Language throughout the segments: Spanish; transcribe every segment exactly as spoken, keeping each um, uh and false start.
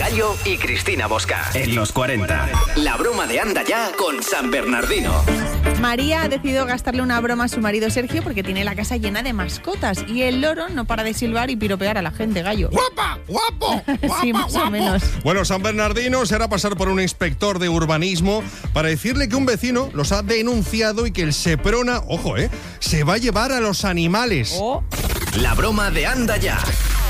Gallo y Cristina Bosca. En los cuarenta. La broma de Anda Ya con San Bernardino. María ha decidido gastarle una broma a su marido Sergio porque tiene la casa llena de mascotas y el loro no para de silbar y piropear a la gente, Gallo. ¡Guapa! ¡Guapo! ¡Guapa, sí, más guapo! o menos. Bueno, San Bernardino se hará pasar por un inspector de urbanismo para decirle que un vecino los ha denunciado y que el Seprona, ojo, eh, se va a llevar a los animales. Oh. La broma de Anda Ya.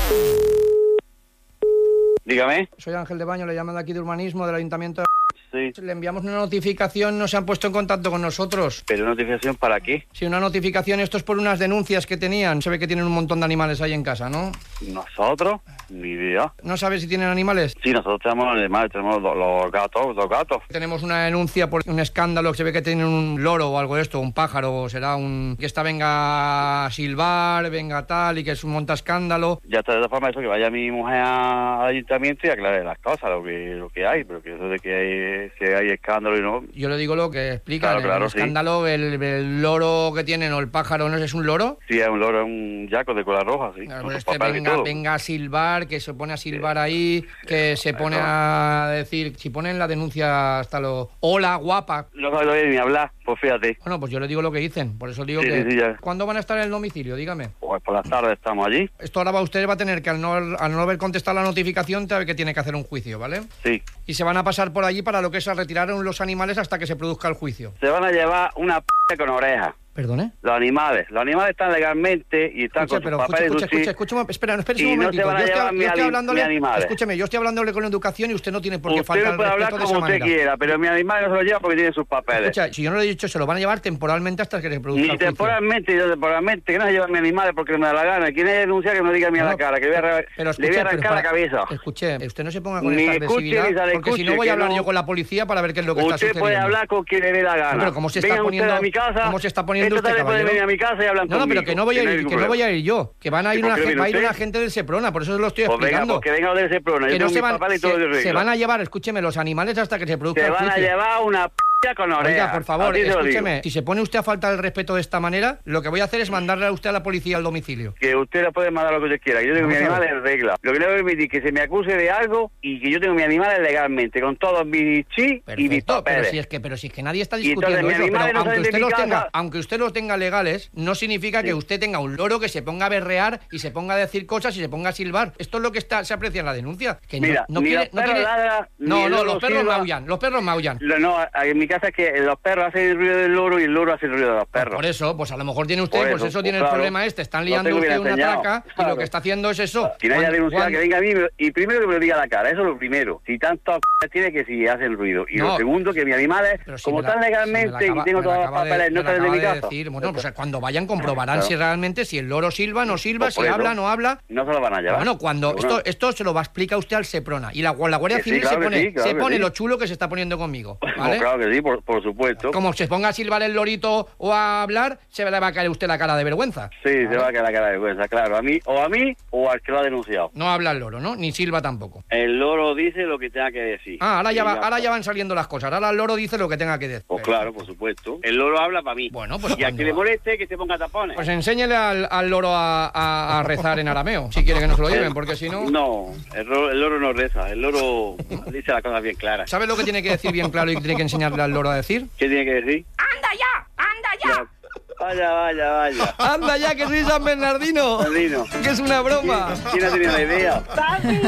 Dígame. Soy Ángel de Baño, le llaman de aquí de urbanismo del ayuntamiento de... Sí. Le enviamos una notificación, no se han puesto en contacto con nosotros. ¿Pero notificación para qué? Sí, una notificación, esto es por unas denuncias que tenían. Se ve que tienen un montón de animales ahí en casa, ¿no? ¿Nosotros? Ni idea. ¿No sabes si tienen animales? Sí, nosotros tenemos animales, tenemos los, los gatos, los gatos. Tenemos una denuncia por un escándalo que se ve que tienen un loro o algo de esto, un pájaro, será un... que está venga a silbar, venga tal, y que es un monta escándalo. Ya está, de todas formas, eso, que vaya mi mujer a- al ayuntamiento y aclare las cosas, lo que, lo que hay, pero que eso de que hay, que hay escándalo y no... Yo le digo lo que explican, Claro, claro, el sí. escándalo, el, el loro que tienen o el pájaro, ¿no es un loro? Sí, es un loro, es un yaco de cola roja, sí. Claro, con pues sus este papeles y venga, todo. venga a silbar, que se pone a silbar ahí, que se pone a decir, si ponen la denuncia hasta lo... Hola, guapa. No sabe todavía ni hablar, pues fíjate. Bueno, pues yo le digo lo que dicen, por eso digo Sí, que... sí, sí, ya. ¿Cuándo van a estar en el domicilio? Dígame. Pues por las tardes estamos allí. Esto ahora va usted va a tener que, al no, al no haber contestado la notificación, sabe que tiene que hacer un juicio, ¿vale? Sí. Y se van a pasar por allí para lo que es a retirar los animales hasta que se produzca el juicio. Se van a llevar una p con oreja. ¿Perdone? Los animales. Los animales están legalmente y están Escuche, con sus pero escuche, papeles. escuche, sí. escuche, escuche, espera, no, espere Y un no momentito. se van a yo estoy, llevar yo mi estoy ani- hablándole, mi animales. escúcheme, yo estoy hablándole con educación y usted no tiene por qué Usted faltar me el puede hablar respeto de como esa usted manera. quiera, pero mi animal no se lo lleva porque tiene sus papeles. Escucha, si yo no le he dicho, se lo van a llevar temporalmente hasta que se produzca Ni el juicio. temporalmente, yo temporalmente, que no se lleva mi animal porque me da la gana. ¿Quién es denunciar que me diga a mí a No, la cara? Que le voy a, pero le voy a escuche, arrancar pero la para- cabeza. Escuche, usted no se ponga con Ni esta escuche, agresividad, ni sale, porque si no escuche, voy a que hablar no- yo con la policía para ver qué es lo que está Usted sucediendo. puede hablar con quien le dé la gana. No, pero ¿cómo se está Venga poniendo- usted a mi casa, cómo se está poniendo esta usted, tarde puede caballero? venir a mi casa y hablan No, no, conmigo. pero que no voy a hay ir, ningún que no voy problema. a ir yo, que van a ir ¿Y por una, qué gen- viene va a ir usted? una gente del Seprona, por eso se lo estoy Pues venga, explicando. pues que venga de ese problema. Yo Que no tengo se mis van, papeles y todo se, de se regla. van a llevar, escúcheme, los animales hasta que se produzca Se el van a juicio. llevar una p con oreja. Oiga, por favor, Así se lo digo. escúcheme, si se pone usted a faltar el respeto de esta manera, lo que voy a hacer es mandarle a usted a la policía al domicilio. Que usted le puede mandar lo que usted quiera. Yo tengo mi Vamos a animal ver. en regla. Lo que no voy a permitir es que se me acuse de algo y que yo tengo mi animal legalmente, con todos mis chis y mis Perfecto, pero papeles. si es que, pero si es que nadie está Y entonces discutiendo mis eso, pero animales no aunque salen de usted mi los casa. tenga, aunque usted los tenga legales, no significa que usted tenga un loro que se ponga a berrear y se ponga a decir cosas y se ponga a silbar. Esto es lo que está, se aprecia en la denuncia. Que no- Mira, no, ni quiere, los no perros quiere- ladran, ni no, el no, loro los perros silba. maullan, los perros maullan. Lo- No, en mi casa es que los perros hacen el ruido del loro y el loro hace el ruido de los perros. Por eso, pues a lo mejor tiene usted, Por pues eso, eso pues tiene claro. el problema este, están Lo liando tengo bien usted una enseñado, traca y claro. lo que está haciendo es eso. Quien haya Cuando- denunciado cuando- que venga a mí y primero que me lo diga a la cara, eso es lo primero. Si tanto p- tiene que si hacen ruido. Y No. lo segundo, que mis animales, Pero si como me la- están si me la legalmente acaba- y tengo me la todos los acaba de- papeles, no me la salen de mi acaba de casa. decir. Bueno, pues cuando vayan comprobarán Claro. si realmente si el loro silba, no silba, Pues si por eso. habla, no habla. No se lo van a llevar. Bueno, cuando Pero bueno. esto esto se lo va a explicar usted al Seprona y la, la Guardia Que sí, Civil claro se que pone, sí, claro se que pone sí. lo chulo que se está poniendo conmigo, Pues ¿vale? claro que sí, por, por supuesto. Como se ponga a silbar el lorito o a hablar, se le va a caer a usted la cara de vergüenza. Sí, se va a quedar la cara de vergüenza, claro. A mí, o a mí, o al que lo ha denunciado. No habla el loro, ¿no? Ni silba tampoco. El loro dice lo que tenga que decir. Ah, ahora ya, Y va, ahora está. ya van saliendo las cosas. Ahora el loro dice lo que tenga que decir. Pues claro, por supuesto. El loro habla para mí. Bueno, pues Y al cuando que le va- moleste, que se ponga tapones. Pues enséñele al, al loro a, a- a rezar en arameo, si quiere que nos lo lleven, porque si no... No, el loro, el loro no reza, el loro dice las cosas bien claras. ¿Sabes lo que tiene que decir bien claro y que tiene que enseñarle al loro a decir? ¿Qué tiene que decir? ¡Anda ya! ¡Anda ya! Vaya, vaya, vaya. ¡Anda ya, que soy San Bernardino! Bernardino. ¡Que es una broma! ¿Quién ha tenido la idea? ¡Papi!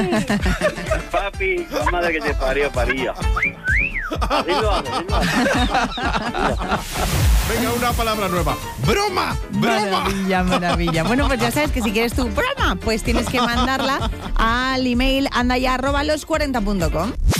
Papi, la madre que te parió, paría. Así lo hace, así lo hace. Venga, una palabra nueva. ¡Broma! ¡Broma! Maravilla, maravilla. Bueno, pues ya sabes que si quieres tu broma, pues tienes que mandarla al email andaya arroba los cuarenta punto com.